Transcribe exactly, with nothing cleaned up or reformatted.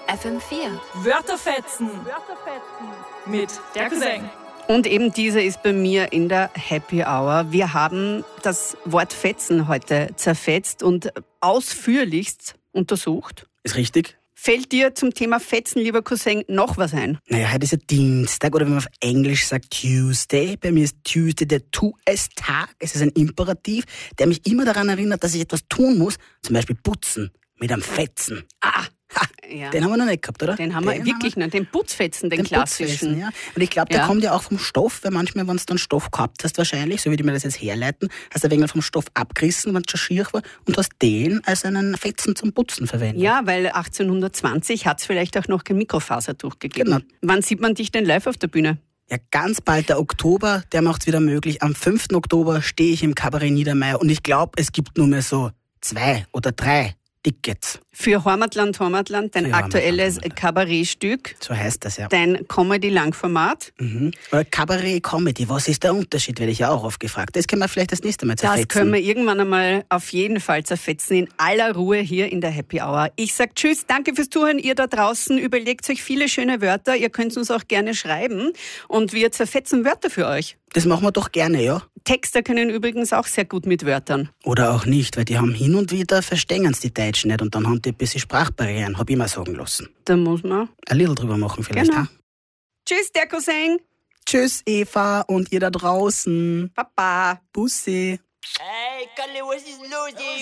F M vier. Wörterfetzen. Mit der Cousin. Und eben diese ist bei mir in der Happy Hour. Wir haben das Wort Fetzen heute zerfetzt und ausführlichst untersucht. Ist richtig? Fällt dir zum Thema Fetzen, lieber Cousin, noch was ein? Naja, heute ist ja Dienstag oder wie man auf Englisch sagt Tuesday. Bei mir ist Tuesday der Tu-es-Tag. Es ist ein Imperativ, der mich immer daran erinnert, dass ich etwas tun muss. Zum Beispiel putzen mit einem Fetzen. Ah, Ha, ja. Den haben wir noch nicht gehabt, oder? Den haben wir Den wirklich noch, den Putzfetzen, den, Den klassischen. Putzfetzen, ja. Und ich glaube, der Ja. kommt ja auch vom Stoff, weil manchmal, wenn du dann Stoff gehabt hast, wahrscheinlich, so wie die mir das jetzt herleiten, hast du ein wenig vom Stoff abgerissen, wenn es schon schier war, und hast den als einen Fetzen zum Putzen verwendet. Ja, weil achtzehnhundertzwanzig hat es vielleicht auch noch kein Mikrofasertuch gegeben. Genau. Wann sieht man dich denn live auf der Bühne? Ja, ganz bald der Oktober, der macht's wieder möglich. Am fünften Oktober stehe ich im Kabarett Niedermeyer und ich glaube, es gibt nur mehr so zwei oder drei Tickets. Für Heimatland, Heimatland, dein Für aktuelles Heimatland, Heimatland. Kabarettstück, So heißt das ja. dein Comedy-Langformat. Mhm. Oder Kabarett-Comedy, was ist der Unterschied, werde ich ja auch oft gefragt. Das können wir vielleicht das nächste Mal zerfetzen. Das können wir irgendwann einmal auf jeden Fall zerfetzen, in aller Ruhe hier in der Happy Hour. Ich sag Tschüss, danke fürs Zuhören, ihr da draußen. Überlegt euch viele schöne Wörter, ihr könnt uns auch gerne schreiben und wir zerfetzen Wörter für euch. Das machen wir doch gerne, ja? Texter können übrigens auch sehr gut mit Wörtern. Oder auch nicht, weil die haben hin und wieder verstehen die Deutschen nicht und dann haben die ein bisschen Sprachbarrieren, hab ich mir sagen lassen. Da muss man. Ein little drüber machen vielleicht, Genau. ha? Tschüss, der Cousin. Tschüss, Eva und ihr da draußen. Baba. Bussi. Hey, Kalle, was ist los, ey?